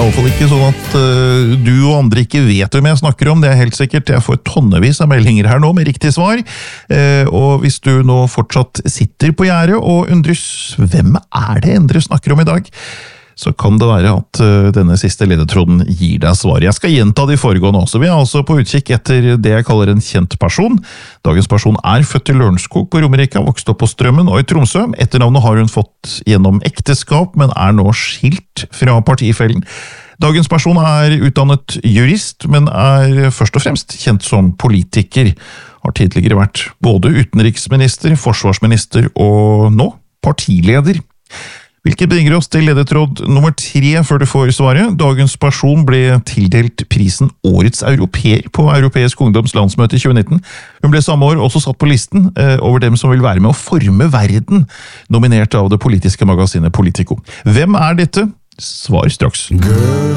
i hvert fall ikke sånn at du og andre ikke vet hvem jeg snakker om, det er helt sikkert. Jeg får tonnevis av meldinger her nå med riktig svar, og hvis du nå fortsatt sitter på gjerdet og undres hvem er det Endre snakker om i dag, så kan det være at denne siste ledetråden gir deg svar. Jeg skal gjenta de foregående også. Vi er altså på utkikk etter det jeg kaller en kjent person. Dagens person er født i Lørenskog på Romerike, vokst opp på Strømmen og i Tromsø. Etternavnet har hun fått gjennom ekteskap, men er nå skilt fra partifellen. Dagens person er utdannet jurist, men er først og fremst kjent som politiker. Har tidligere vært både utenriksminister, forsvarsminister og nå partileder. Hvilket bringer oss til ledetråd nummer 3 før du får svaret. Dagens person ble tildelt prisen Årets Europeer på Europeisk Ungdoms landsmøte i 2019. Hun ble samme år også satt på listen over dem som vil være med å forme verden, nominert av det politiske magasinet Politico. Hvem er dette? Svar straks.